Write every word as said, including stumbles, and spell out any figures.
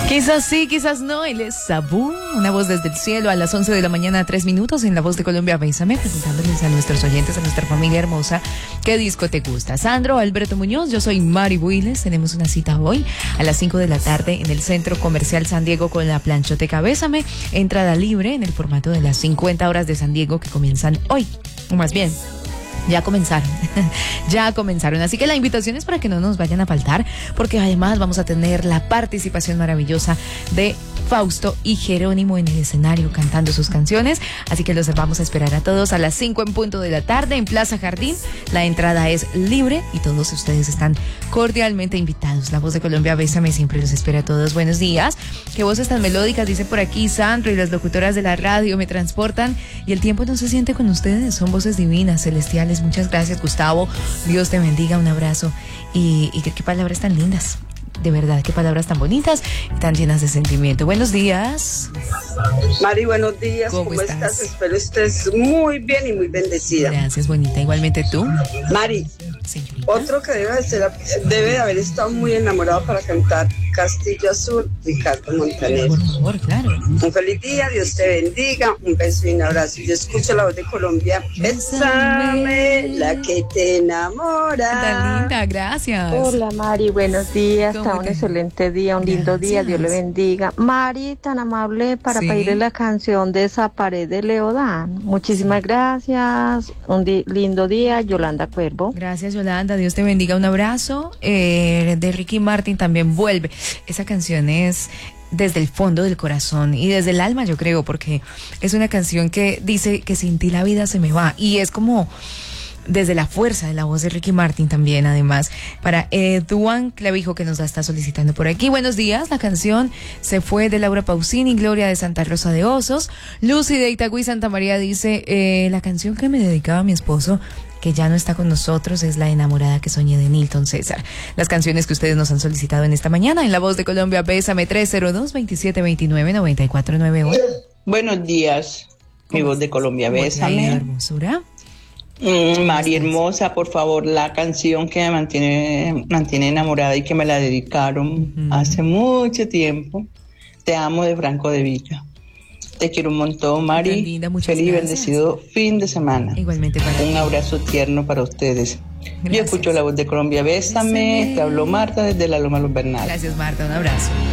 Quizás sí, quizás no. Él es Sabú, una voz desde el cielo a las once de la mañana, tres minutos, en La Voz de Colombia. Bésame, preguntándoles a nuestros oyentes, a nuestra familia hermosa, ¿qué disco te gusta? Sandro, Alberto Muñoz, yo soy Mari Builes. Tenemos una cita hoy a las cinco de la tarde en el Centro Comercial San Diego con la Planchoteca Bésame. Entrada libre en el formato de las cincuenta horas de San Diego que comienzan hoy, o más bien, ya comenzaron, ya comenzaron. Así que la invitación es para que no nos vayan a faltar, porque además vamos a tener la participación maravillosa de Fausto y Jerónimo en el escenario cantando sus canciones. Así que los vamos a esperar a todos a las cinco en punto de la tarde en Plaza Jardín. La entrada es libre y todos ustedes están cordialmente invitados. La Voz de Colombia, Bésame, siempre los espera a todos. Buenos días. Qué voces tan melódicas, dice por aquí Sandro, y las locutoras de la radio me transportan y el tiempo no se siente con ustedes. Son voces divinas, celestiales. Muchas gracias, Gustavo. Dios te bendiga, un abrazo. Y, y qué, qué palabras tan lindas. De verdad, qué palabras tan bonitas y tan llenas de sentimiento. Buenos días. Mari, buenos días. ¿Cómo, ¿Cómo estás? estás? Espero estés muy bien y muy bendecida. Gracias, bonita. Igualmente tú. Mari, Señorita. otro que debe de, ser, debe de haber estado muy enamorado para cantar Castillo Azul, Ricardo Montaner. Por favor, claro. Un feliz día, Dios te bendiga, un beso y un abrazo. Yo escucho La Voz de Colombia. Bésame, la que te enamora. Tan linda, gracias. Hola Mari, buenos días, ¿Cómo está un te- excelente día, un lindo Gracias. día, Dios le bendiga. Mari, tan amable para Sí. pedirle la canción de Esa pared de Leodán. Muchísimas gracias, un di- lindo día, Yolanda Cuervo. Gracias, Yolanda. Dios te bendiga. Un abrazo. Eh, de Ricky Martin también vuelve. Esa canción es desde el fondo del corazón y desde el alma, yo creo, porque es una canción que dice que sin ti la vida se me va. Y es como desde la fuerza de la voz de Ricky Martin también, además, para eh, Duan Clavijo, que nos la está solicitando por aquí. Buenos días, la canción Se fue de Laura Pausini, Gloria de Santa Rosa de Osos. Lucy de Itagüí, Santa María dice, eh, la canción que me dedicaba a mi esposo, que ya no está con nosotros, es La enamorada que soñé, de Nilton César. Las canciones que ustedes nos han solicitado en esta mañana en La Voz de Colombia. Bésame, tres cero dos, veintisiete veintinueve, noventa y cuatro noventa y uno. Buenos días, mi Voz de Colombia, ¿Cómo te ha ido, Bésame. hermosura? Mm, Mari hermosa, por favor, la canción que me mantiene, mantiene enamorada y que me la dedicaron Ujú. hace mucho tiempo. Te amo, de Franco de Villa. Te quiero un montón, Mari. Tan linda, muchas Feliz y gracias. bendecido fin de semana. Igualmente para Un ti. abrazo tierno para ustedes. Gracias. Yo escucho La Voz de Colombia, Bésame. Bésame. Te hablo Marta desde la Loma Los Bernales. Gracias, Marta. Un abrazo.